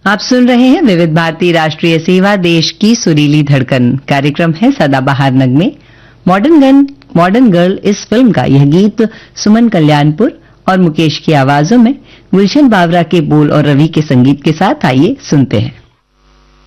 आप सुन रहे हैं विविध भारती राष्ट्रीय सेवा, देश की सुरीली धड़कन। कार्यक्रम है सदाबहार नगमे। मॉडर्न गर्ल इस फिल्म का यह गीत सुमन कल्याणपुर और मुकेश की आवाजों में, गुलशन बावरा के बोल और रवि के संगीत के साथ आइए सुनते हैं।